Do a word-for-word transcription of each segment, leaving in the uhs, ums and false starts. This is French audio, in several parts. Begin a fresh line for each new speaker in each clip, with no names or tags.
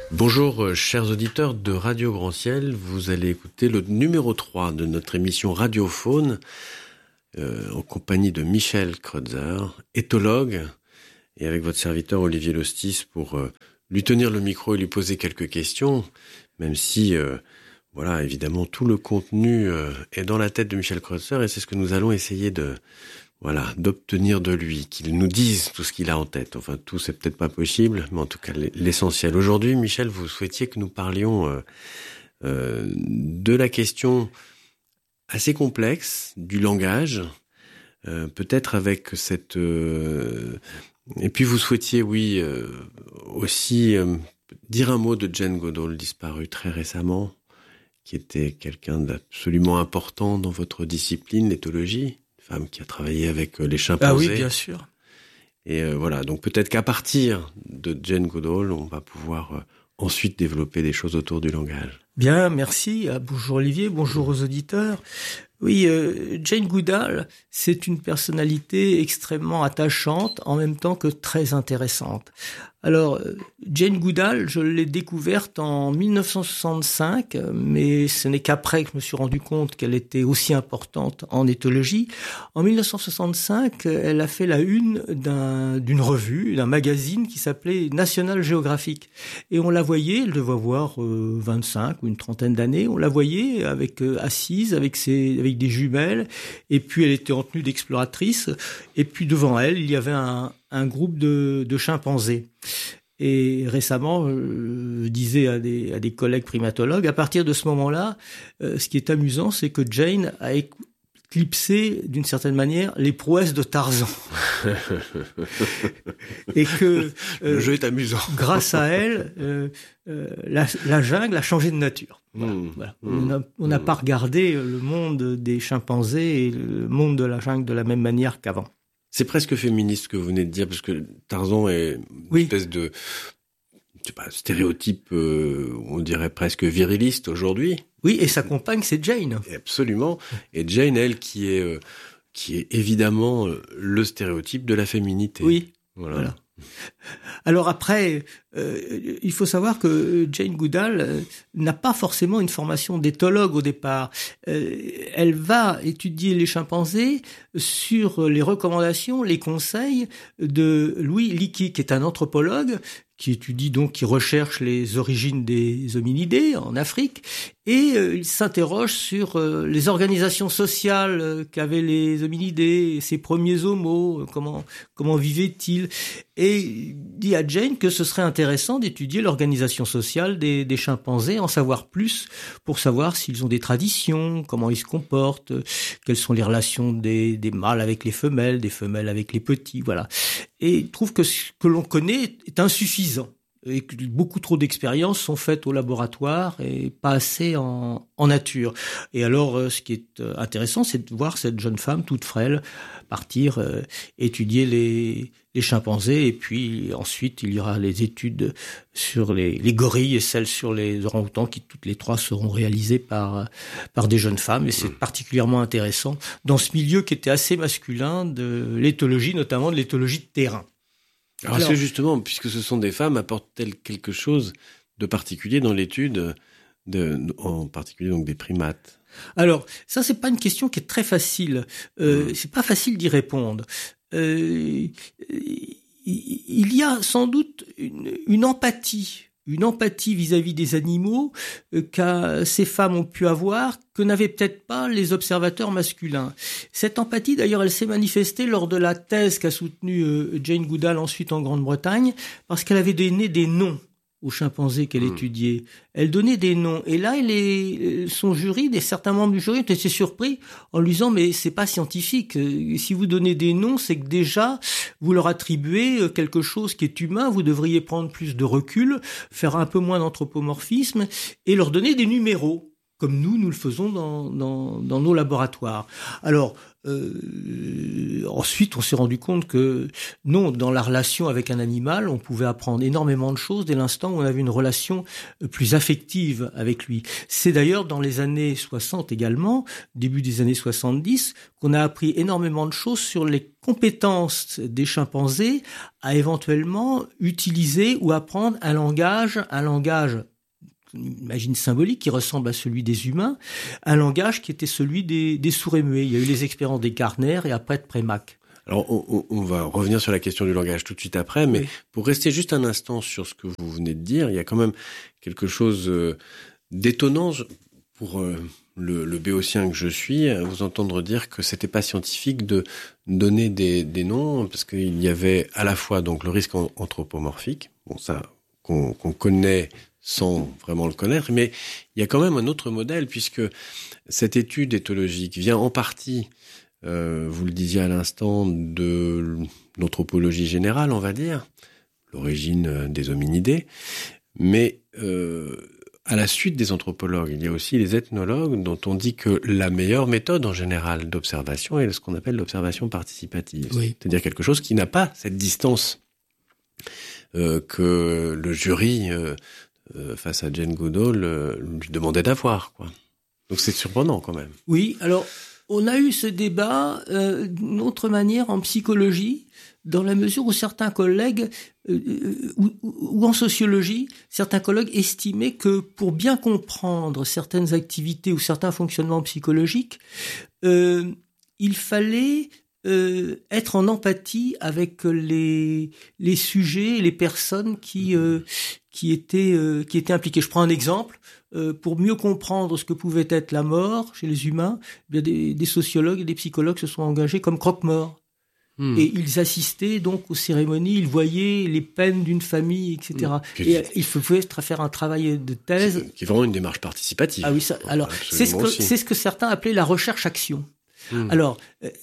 Bonjour euh, chers auditeurs de Radio Grand Ciel, vous allez écouter le numéro trois de notre émission Radiofaune euh, en compagnie de Michel Kreutzer, éthologue, et avec votre serviteur Olivier Lostis pour euh, lui tenir le micro et lui poser quelques questions, même si, euh, voilà, évidemment, tout le contenu euh, est dans la tête de Michel Kreutzer et c'est ce que nous allons essayer de... Voilà, d'obtenir de lui, qu'il nous dise tout ce qu'il a en tête. Enfin, tout, c'est peut-être pas possible, mais en tout cas, l'essentiel. Aujourd'hui, Michel, vous souhaitiez que nous parlions euh, euh, de la question assez complexe du langage, euh, peut-être avec cette... Euh, et puis, vous souhaitiez, oui, euh, aussi euh, dire un mot de Jane Goodall, disparue très récemment, qui était quelqu'un d'absolument important dans votre discipline, l'éthologie. Femme qui a travaillé avec les chimpanzés.
Ah oui, bien sûr.
Et euh, voilà, donc peut-être qu'à partir de Jane Goodall, on va pouvoir euh, ensuite développer des choses autour du langage.
Bien, merci. Bonjour Olivier, bonjour aux auditeurs. Oui, euh, Jane Goodall, c'est une personnalité extrêmement attachante, en même temps que très intéressante. Alors, Jane Goodall, je l'ai découverte en mille neuf cent soixante-cinq, mais ce n'est qu'après que je me suis rendu compte qu'elle était aussi importante en éthologie. En mille neuf cent soixante-cinq, elle a fait la une d'un, d'une revue, d'un magazine qui s'appelait National Geographic. Et on la voyait, elle devait avoir euh, vingt-cinq ou une trentaine d'années, on la voyait avec euh, assise, avec ses, avec des jumelles, et puis elle était en tenue d'exploratrice, et puis devant elle, il y avait un, un groupe de, de chimpanzés. Et récemment, je disais à des, à des collègues primatologues, à partir de ce moment-là, euh, ce qui est amusant, c'est que Jane a éclipsé, d'une certaine manière, les prouesses de Tarzan. Et que euh,
le jeu est amusant.
Grâce à elle, euh, euh, la, la jungle a changé de nature. Voilà. Mmh, voilà. Mmh, on n'a mmh. pas regardé le monde des chimpanzés et le monde de la jungle de la même manière qu'avant.
C'est presque féministe ce que vous venez de dire, parce que Tarzan est une oui. espèce de je sais pas, stéréotype, euh, on dirait presque viriliste aujourd'hui.
Oui, et sa compagne, c'est Jane.
Absolument. Et Jane, elle, qui est, euh, qui est évidemment euh, le stéréotype de la féminité.
Oui, voilà. voilà. Alors après, euh, il faut savoir que Jane Goodall euh, n'a pas forcément une formation d'éthologue au départ. Euh, elle va étudier les chimpanzés sur les recommandations, les conseils de Louis Leakey, qui est un anthropologue qui étudie donc, qui recherche les origines des hominidés en Afrique, et euh, il s'interroge sur euh, les organisations sociales euh, qu'avaient les hominidés, ces premiers homos, euh, comment comment vivaient-ils, et il dit à Jane que ce serait intéressant d'étudier l'organisation sociale des, des chimpanzés, en savoir plus pour savoir s'ils ont des traditions, comment ils se comportent, quelles sont les relations des, des mâles avec les femelles, des femelles avec les petits, voilà. Et il trouve que ce que l'on connaît est insuffisant et que beaucoup trop d'expériences sont faites au laboratoire et pas assez en, en nature. Et alors, ce qui est intéressant, c'est de voir cette jeune femme toute frêle partir euh, étudier les, les chimpanzés, et puis ensuite il y aura les études sur les, les gorilles et celles sur les orang-outans qui toutes les trois seront réalisées par, par des jeunes femmes, et c'est particulièrement intéressant dans ce milieu qui était assez masculin de l'éthologie, notamment de l'éthologie de terrain.
Alors, Alors c'est justement, puisque ce sont des femmes, apportent-elles quelque chose de particulier dans l'étude, de, en particulier donc des primates?
Alors, ça, c'est pas une question qui est très facile. Euh, mmh. C'est pas facile d'y répondre. Euh, il y a sans doute une, une empathie, une empathie vis-à-vis des animaux euh, que ces femmes ont pu avoir, que n'avaient peut-être pas les observateurs masculins. Cette empathie, d'ailleurs, elle s'est manifestée lors de la thèse qu'a soutenue euh, Jane Goodall ensuite en Grande-Bretagne, parce qu'elle avait donné des noms aux chimpanzés qu'elle mmh. étudiait. Elle donnait des noms. Et là, les, son jury, des certains membres du jury étaient surpris en lui disant « mais c'est pas scientifique. Si vous donnez des noms, c'est que déjà, vous leur attribuez quelque chose qui est humain. Vous devriez prendre plus de recul, faire un peu moins d'anthropomorphisme et leur donner des numéros. » comme nous, nous le faisons dans, dans, dans nos laboratoires. Alors, euh, ensuite, on s'est rendu compte que non, dans la relation avec un animal, on pouvait apprendre énormément de choses dès l'instant où on avait une relation plus affective avec lui. C'est d'ailleurs dans les années soixante également, début des années soixante-dix, qu'on a appris énormément de choses sur les compétences des chimpanzés à éventuellement utiliser ou apprendre un langage, un langage imagine symbolique qui ressemble à celui des humains, un langage qui était celui des, des sourds et muets. Il y a eu les expériences des Gardner et après de Prémac.
Alors, on, on va revenir sur la question du langage tout de suite après, mais oui. Pour rester juste un instant sur ce que vous venez de dire, il y a quand même quelque chose euh, d'étonnant pour euh, le, le béotien que je suis, à vous entendre dire que c'était pas scientifique de donner des, des noms, parce qu'il y avait à la fois donc le risque anthropomorphique, bon ça qu'on, qu'on connaît sans vraiment le connaître, mais il y a quand même un autre modèle, puisque cette étude éthologique vient en partie, euh, vous le disiez à l'instant, de l'anthropologie générale, on va dire, l'origine des hominidés, mais euh, à la suite des anthropologues, il y a aussi les ethnologues, dont on dit que la meilleure méthode en général d'observation est ce qu'on appelle l'observation participative, oui. C'est-à-dire quelque chose qui n'a pas cette distance euh, que le jury euh, Euh, face à Jane Goodall, euh, lui demandait d'avoir, quoi. Donc c'est surprenant quand même.
Oui, alors on a eu ce débat euh, d'une autre manière en psychologie, dans la mesure où certains collègues, euh, ou, ou en sociologie, certains collègues estimaient que pour bien comprendre certaines activités ou certains fonctionnements psychologiques, euh, il fallait Euh, être en empathie avec les les sujets, les personnes qui euh, qui étaient euh, qui étaient impliquées. Je prends un exemple euh, pour mieux comprendre ce que pouvait être la mort chez les humains. Eh bien des, des sociologues et des psychologues se sont engagés comme croque-morts. Mmh. Et ils assistaient donc aux cérémonies, ils voyaient les peines d'une famille, et cetera. Mmh. Et il faut faire un travail de thèse.
Qui est vraiment une démarche participative.
Ah oui, ça, alors c'est ce que aussi. c'est ce que certains appelaient la recherche-action. Mmh. Alors,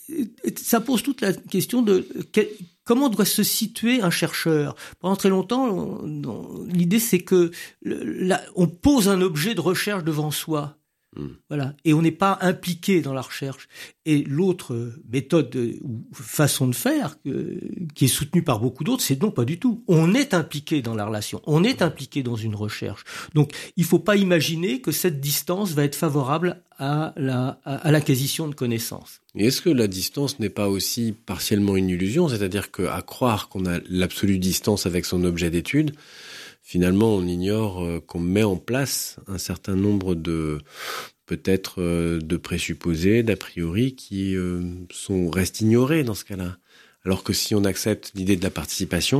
ça pose toute la question de quel, comment doit se situer un chercheur. Pendant très longtemps, on, on, l'idée c'est que la, on pose un objet de recherche devant soi. Mmh. Voilà, et on n'est pas impliqué dans la recherche. Et l'autre méthode ou façon de faire que, qui est soutenue par beaucoup d'autres, c'est non, pas du tout. On est impliqué dans la relation, on est impliqué dans une recherche. Donc, il faut pas imaginer que cette distance va être favorable à la à, à l'acquisition de connaissances.
Et est-ce que la distance n'est pas aussi partiellement une illusion, c'est-à-dire que à croire qu'on a l'absolue distance avec son objet d'étude, finalement, on ignore qu'on met en place un certain nombre de, peut-être, de présupposés, d'a priori, qui sont, restent ignorés dans ce cas-là. Alors que si on accepte l'idée de la participation,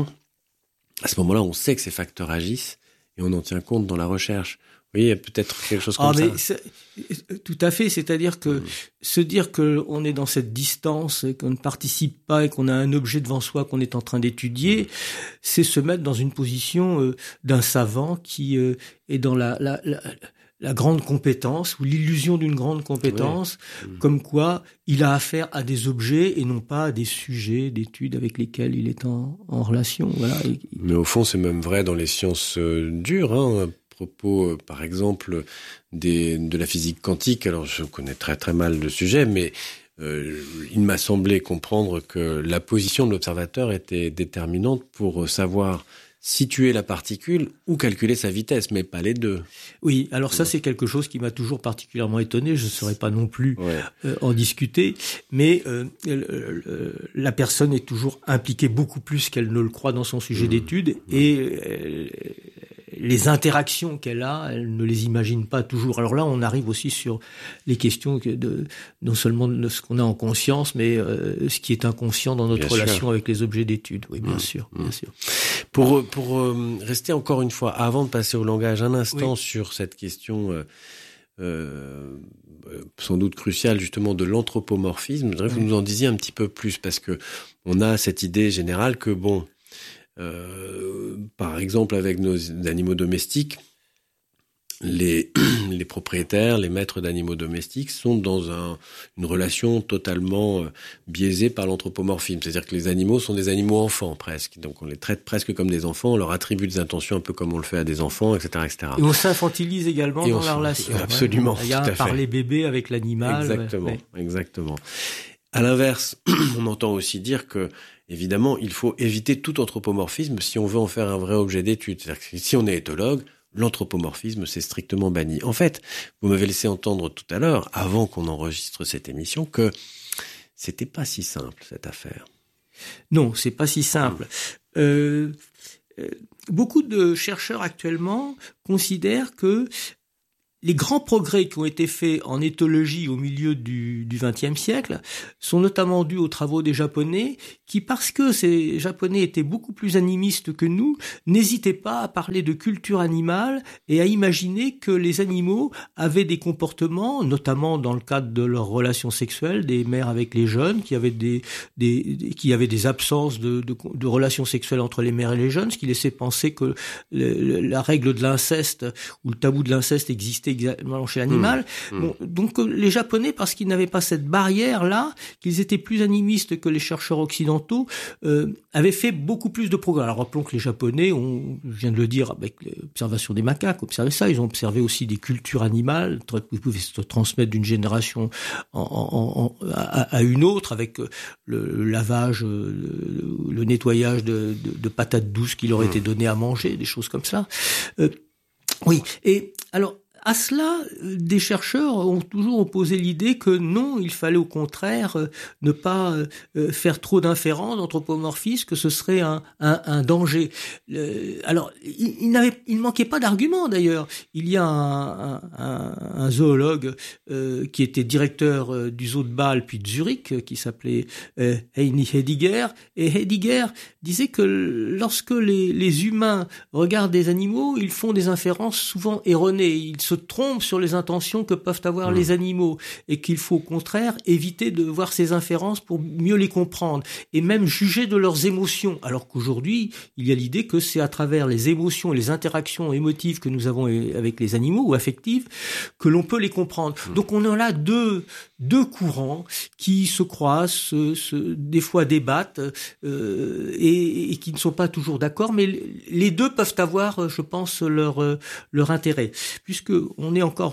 à ce moment-là, on sait que ces facteurs agissent et on en tient compte dans la recherche. Vous voyez, il y a peut-être quelque chose comme
ah, mais
ça.
Tout à fait, c'est-à-dire que mmh. se dire qu'on est dans cette distance, qu'on ne participe pas et qu'on a un objet devant soi qu'on est en train d'étudier, mmh. c'est se mettre dans une position euh, d'un savant qui euh, est dans la, la, la, la grande compétence ou l'illusion d'une grande compétence, oui. mmh. comme quoi il a affaire à des objets et non pas à des sujets d'études avec lesquels il est en, en relation. Voilà.
Mais au fond, c'est même vrai dans les sciences euh, dures, hein. Propos, euh, par exemple, des, de la physique quantique. Alors, je connais très très mal le sujet, mais euh, il m'a semblé comprendre que la position de l'observateur était déterminante pour savoir situer la particule ou calculer sa vitesse, mais pas les deux.
Oui, alors ça, c'est quelque chose qui m'a toujours particulièrement étonné. Je ne saurais pas non plus ouais. euh, en discuter, mais euh, euh, la personne est toujours impliquée beaucoup plus qu'elle ne le croit dans son sujet mmh. d'étude, mmh. et euh, les interactions qu'elle a, elle ne les imagine pas toujours. Alors là, on arrive aussi sur les questions de non seulement de ce qu'on a en conscience, mais euh, ce qui est inconscient dans notre bien relation sûr. Avec les objets d'étude. Oui, bien mmh. sûr, mmh. bien sûr.
Pour pour euh, rester encore une fois, avant de passer au langage, un instant oui. sur cette question euh, euh, sans doute cruciale justement de l'anthropomorphisme. Je voudrais que vous nous en disiez un petit peu plus, parce que on a cette idée générale que bon. Euh, par exemple, avec nos animaux domestiques, les, les propriétaires, les maîtres d'animaux domestiques sont dans un, une relation totalement euh, biaisée par l'anthropomorphisme. C'est-à-dire que les animaux sont des animaux enfants, presque. Donc on les traite presque comme des enfants, on leur attribue des intentions un peu comme on le fait à des enfants, et cetera, et cetera.
Et on s'infantilise également
Et
dans
on
la relation.
Absolument,
ouais. Il y a
tout à
par
fait.
les bébés avec l'animal.
Exactement,
ouais.
exactement. À l'inverse, on entend aussi dire que, évidemment, il faut éviter tout anthropomorphisme si on veut en faire un vrai objet d'étude. C'est-à-dire que si on est éthologue, l'anthropomorphisme, c'est strictement banni. En fait, vous m'avez laissé entendre tout à l'heure, avant qu'on enregistre cette émission, que c'était pas si simple, cette affaire.
Non, c'est pas si simple. Euh, euh, beaucoup de chercheurs actuellement considèrent que les grands progrès qui ont été faits en éthologie au milieu du, du vingtième siècle sont notamment dus aux travaux des Japonais qui, parce que ces Japonais étaient beaucoup plus animistes que nous, n'hésitaient pas à parler de culture animale et à imaginer que les animaux avaient des comportements, notamment dans le cadre de leurs relations sexuelles, des mères avec les jeunes, qui avaient des, des, des qui avaient des absences de, de, de relations sexuelles entre les mères et les jeunes, ce qui laissait penser que le, la règle de l'inceste ou le tabou de l'inceste existait exactement chez l'animal. Mmh, bon, mmh. Donc les Japonais, parce qu'ils n'avaient pas cette barrière-là, qu'ils étaient plus animistes que les chercheurs occidentaux, euh, avaient fait beaucoup plus de progrès. Alors rappelons que les Japonais, on, je viens de le dire avec l'observation des macaques, observé ça, ils ont observé aussi des cultures animales qui pouvaient se transmettre d'une génération en, en, en, à, à une autre, avec le, le lavage, le, le nettoyage de, de, de patates douces qui leur étaient données à manger, des choses comme ça. Euh, oui, et alors à cela, des chercheurs ont toujours opposé l'idée que non, il fallait au contraire euh, ne pas euh, faire trop d'inférences, d'anthropomorphisme, que ce serait un, un, un danger. Euh, alors, il, il n'avait, il ne manquait pas d'arguments d'ailleurs. Il y a un, un, un zoologue euh, qui était directeur euh, du zoo de Bâle puis de Zurich, euh, qui s'appelait euh, Heini Hediger, et Hediger disait que lorsque les, les humains regardent des animaux, ils font des inférences souvent erronées. Ils se trompent sur les intentions que peuvent avoir mmh. les animaux et qu'il faut au contraire éviter de voir ces inférences pour mieux les comprendre et même juger de leurs émotions. Alors qu'aujourd'hui, il y a l'idée que c'est à travers les émotions et les interactions émotives que nous avons avec les animaux ou affectives que l'on peut les comprendre. Mmh. Donc on a là deux, deux courants qui se croisent, se, se, des fois débattent euh, et, et qui ne sont pas toujours d'accord, mais les deux peuvent avoir, je pense, leur, leur intérêt. Puisque on est encore,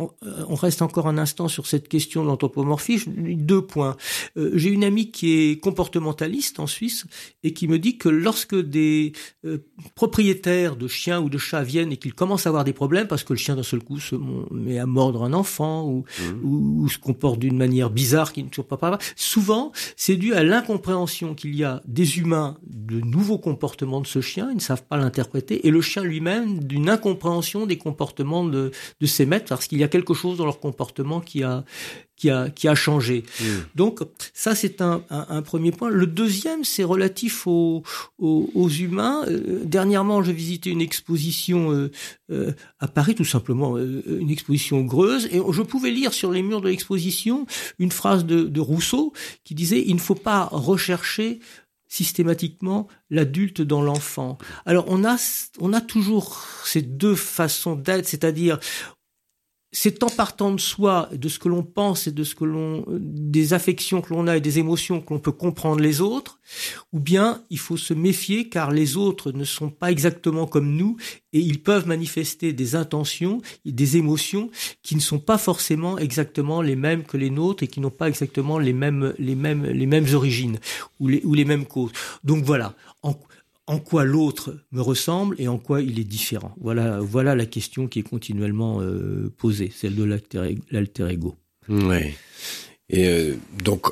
on reste encore un instant sur cette question de l'anthropomorphisme. Deux points. Euh, j'ai une amie qui est comportementaliste en Suisse et qui me dit que lorsque des euh, propriétaires de chiens ou de chats viennent et qu'ils commencent à avoir des problèmes parce que le chien d'un seul coup se met à mordre un enfant ou, mmh. ou, ou se comporte d'une manière bizarre qui ne soit pas pas souvent c'est dû à l'incompréhension qu'il y a des humains de nouveaux comportements de ce chien, ils ne savent pas l'interpréter, et le chien lui-même d'une incompréhension des comportements de de ses maîtres, parce qu'il y a quelque chose dans leur comportement qui a qui a qui a changé. Mmh. Donc ça c'est un, un un premier point. Le deuxième c'est relatif aux aux, aux humains. Euh, dernièrement j'ai visité une exposition euh, euh, à Paris, tout simplement euh, une exposition Greuze, et je pouvais lire sur les murs de l'exposition une phrase de, de Rousseau qui disait: il ne faut pas rechercher systématiquement l'adulte dans l'enfant. Alors on a on a toujours ces deux façons d'être, c'est-à-dire c'est en partant de soi, de ce que l'on pense et de ce que l'on, des affections que l'on a et des émotions que l'on peut comprendre les autres, ou bien il faut se méfier car les autres ne sont pas exactement comme nous et ils peuvent manifester des intentions, des émotions qui ne sont pas forcément exactement les mêmes que les nôtres et qui n'ont pas exactement les mêmes, les mêmes, les mêmes origines ou les, ou les mêmes causes. Donc voilà. En, En quoi l'autre me ressemble et en quoi il est différent. Voilà, voilà la question qui est continuellement euh, posée, celle de l'alter, l'alter ego.
Oui. Et euh, donc,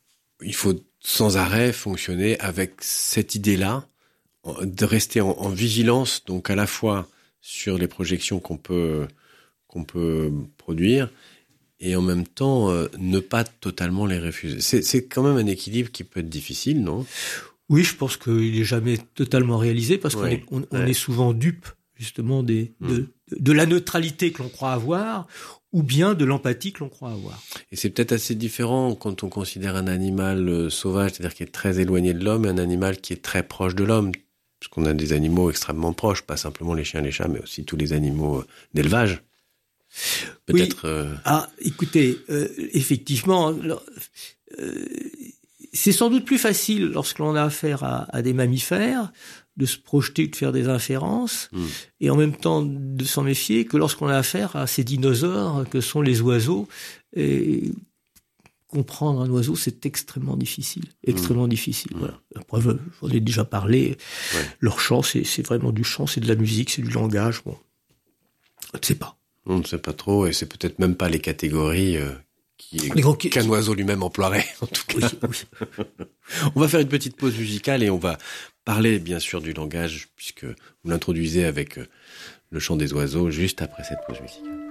il faut sans arrêt fonctionner avec cette idée-là, de rester en, en vigilance, donc à la fois sur les projections qu'on peut qu'on peut produire et en même temps euh, ne pas totalement les refuser. C'est, c'est quand même un équilibre qui peut être difficile, non ?
Oui, je pense qu'il n'est jamais totalement réalisé parce qu'on
oui,
est, on, on
ouais.
est souvent dupe justement des,
mmh.
de, de la neutralité que l'on croit avoir ou bien de l'empathie que l'on croit avoir.
Et c'est peut-être assez différent quand on considère un animal euh, sauvage, c'est-à-dire qui est très éloigné de l'homme, et un animal qui est très proche de l'homme. Parce qu'on a des animaux extrêmement proches, pas simplement les chiens et les chats, mais aussi tous les animaux d'élevage. Peut-être.
Oui.
Euh...
Ah, écoutez, euh, effectivement, euh, c'est sans doute plus facile lorsque l'on a affaire à, à des mammifères de se projeter, de faire des inférences, mmh. et en même temps de s'en méfier que lorsqu'on a affaire à ces dinosaures que sont les oiseaux. Et comprendre un oiseau, c'est extrêmement difficile, extrêmement mmh. difficile. Mmh. Voilà. La preuve, j'en ai déjà parlé. Ouais. Leur chant, c'est, c'est vraiment du chant, c'est de la musique, c'est du langage. Bon, on ne sait pas.
On ne sait pas trop, et c'est peut-être même pas les catégories euh, qui,
gros,
qu'un oiseau lui-même emploierait, en tout cas. Oui, oui. On va faire une petite pause musicale et on va parler, bien sûr, du langage, puisque vous l'introduisez avec le chant des oiseaux juste après cette pause musicale.